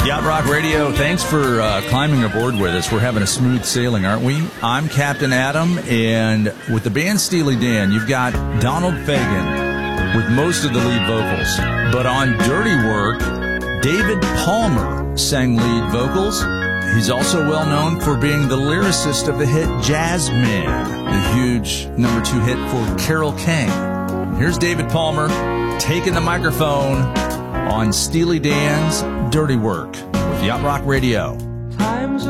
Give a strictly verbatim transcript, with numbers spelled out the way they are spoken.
Yacht Rock Radio, thanks for uh, climbing aboard with us. We're having a smooth sailing, aren't we? I'm Captain Adam, and with the band Steely Dan, you've got Donald Fagen with most of the lead vocals. But on Dirty Work, David Palmer sang lead vocals. He's also well known for being the lyricist of the hit Jazzman, the huge number two hit for Carole King. Here's David Palmer taking the microphone on Steely Dan's Dirty Work with Yacht Rock Radio.